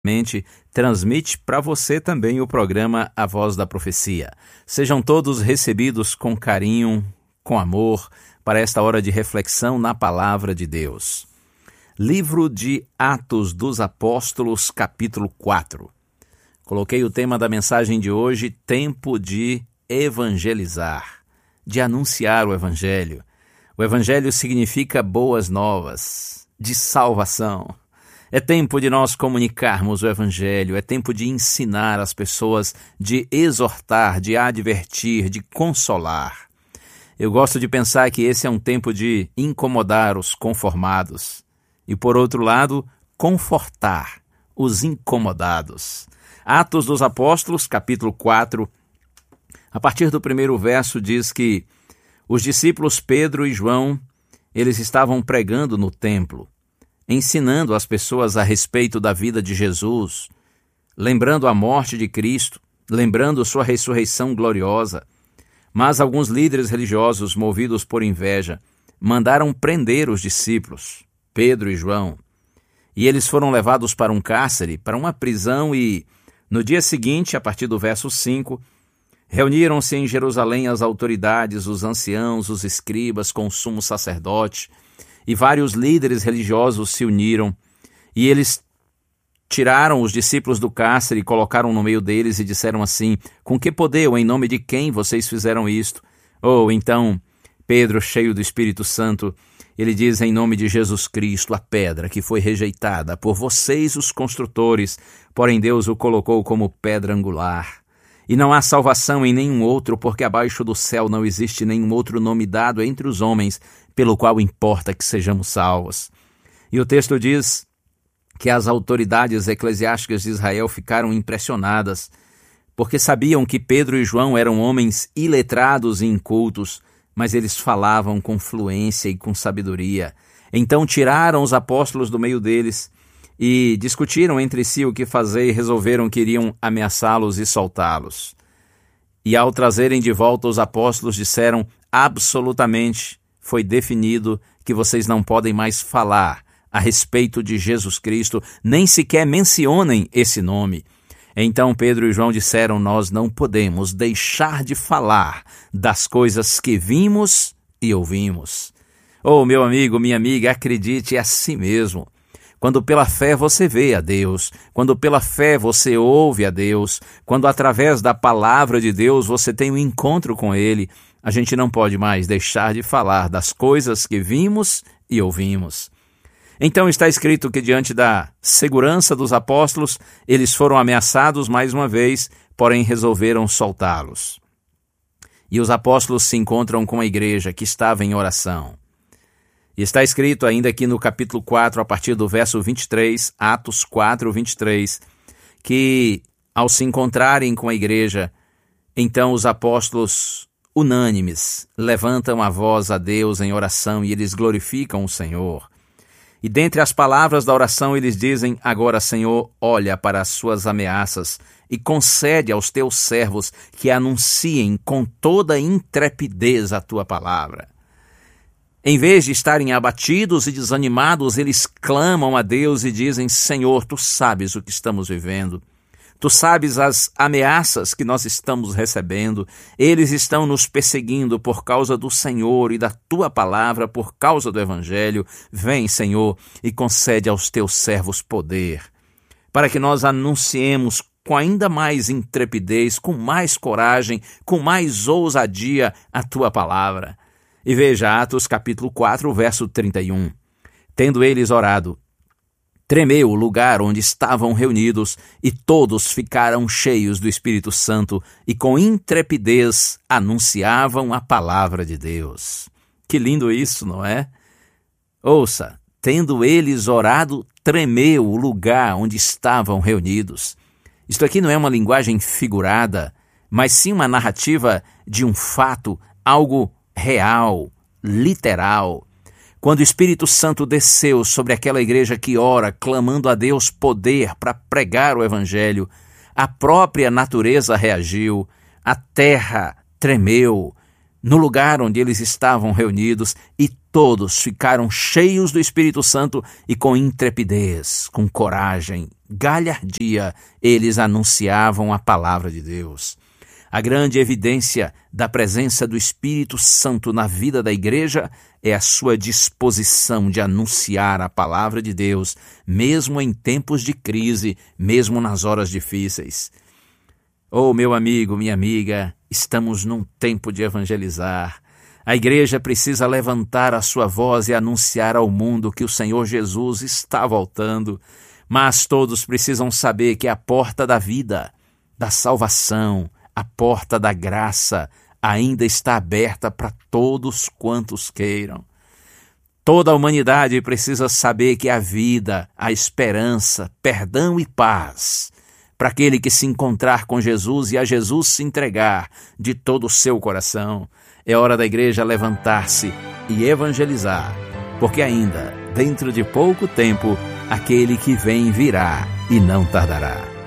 transmite para você também o programa A Voz da Profecia. Sejam todos recebidos com carinho, com amor, para esta hora de reflexão na Palavra de Deus. Livro de Atos dos Apóstolos, capítulo 4. Coloquei o tema da mensagem de hoje, tempo de evangelizar, de anunciar o Evangelho. O Evangelho significa boas novas, de salvação. É tempo de nós comunicarmos o Evangelho, é tempo de ensinar as pessoas, de exortar, de advertir, de consolar. Eu gosto de pensar que esse é um tempo de incomodar os conformados e, por outro lado, confortar os incomodados. Atos dos Apóstolos, capítulo 4, a partir do primeiro verso diz que os discípulos Pedro e João, eles estavam pregando no templo, ensinando as pessoas a respeito da vida de Jesus, lembrando a morte de Cristo, lembrando sua ressurreição gloriosa. Mas alguns líderes religiosos, movidos por inveja, mandaram prender os discípulos, Pedro e João. E eles foram levados para um cárcere, para uma prisão, e no dia seguinte, a partir do verso 5, reuniram-se em Jerusalém as autoridades, os anciãos, os escribas, com o sumo sacerdote, e vários líderes religiosos se uniram, e eles tiraram os discípulos do cárcere e colocaram no meio deles e disseram assim: com que poder ou em nome de quem vocês fizeram isto? Ou então, Pedro, cheio do Espírito Santo, ele diz: em nome de Jesus Cristo, a pedra que foi rejeitada por vocês, os construtores, porém Deus o colocou como pedra angular. E não há salvação em nenhum outro, porque abaixo do céu não existe nenhum outro nome dado entre os homens, pelo qual importa que sejamos salvos. E o texto diz que as autoridades eclesiásticas de Israel ficaram impressionadas, porque sabiam que Pedro e João eram homens iletrados e incultos, mas eles falavam com fluência e com sabedoria. Então tiraram os apóstolos do meio deles e discutiram entre si o que fazer e resolveram que iriam ameaçá-los e soltá-los. E ao trazerem de volta os apóstolos, disseram: absolutamente foi definido que vocês não podem mais falar a respeito de Jesus Cristo, nem sequer mencionem esse nome. Então Pedro e João disseram: nós não podemos deixar de falar das coisas que vimos e ouvimos. Oh, meu amigo, minha amiga, acredite, é assim mesmo. Quando pela fé você vê a Deus, quando pela fé você ouve a Deus, quando através da palavra de Deus você tem um encontro com Ele, a gente não pode mais deixar de falar das coisas que vimos e ouvimos. Então está escrito que diante da segurança dos apóstolos, eles foram ameaçados mais uma vez, porém resolveram soltá-los. E os apóstolos se encontram com a igreja que estava em oração. E está escrito ainda aqui no capítulo 4, a partir do verso 23, Atos 4, 23, que ao se encontrarem com a igreja, então os apóstolos unânimes levantam a voz a Deus em oração e eles glorificam o Senhor. E dentre as palavras da oração eles dizem: agora, Senhor, olha para as suas ameaças e concede aos teus servos que anunciem com toda intrepidez a tua palavra. Em vez de estarem abatidos e desanimados, eles clamam a Deus e dizem: Senhor, tu sabes o que estamos vivendo. Tu sabes as ameaças que nós estamos recebendo. Eles estão nos perseguindo por causa do Senhor e da tua palavra, por causa do Evangelho. Vem, Senhor, e concede aos teus servos poder, para que nós anunciemos com ainda mais intrepidez, com mais coragem, com mais ousadia a tua palavra. E veja Atos capítulo 4, verso 31. Tendo eles orado, tremeu o lugar onde estavam reunidos, e todos ficaram cheios do Espírito Santo e com intrepidez anunciavam a palavra de Deus. Que lindo isso, não é? Ouça, tendo eles orado, tremeu o lugar onde estavam reunidos. Isto aqui não é uma linguagem figurada, mas sim uma narrativa de um fato, algo real, literal. Quando o Espírito Santo desceu sobre aquela igreja que ora, clamando a Deus poder para pregar o Evangelho, a própria natureza reagiu, a terra tremeu, no lugar onde eles estavam reunidos, e todos ficaram cheios do Espírito Santo e com intrepidez, com coragem, galhardia, eles anunciavam a palavra de Deus. A grande evidência da presença do Espírito Santo na vida da igreja é a sua disposição de anunciar a palavra de Deus, mesmo em tempos de crise, mesmo nas horas difíceis. Oh, meu amigo, minha amiga, estamos num tempo de evangelizar. A igreja precisa levantar a sua voz e anunciar ao mundo que o Senhor Jesus está voltando, mas todos precisam saber que a porta da vida, da salvação, a porta da graça ainda está aberta para todos quantos queiram. Toda a humanidade precisa saber que a vida, a esperança, perdão e paz, para aquele que se encontrar com Jesus e a Jesus se entregar de todo o seu coração, é hora da igreja levantar-se e evangelizar, porque ainda, dentro de pouco tempo, aquele que vem virá e não tardará.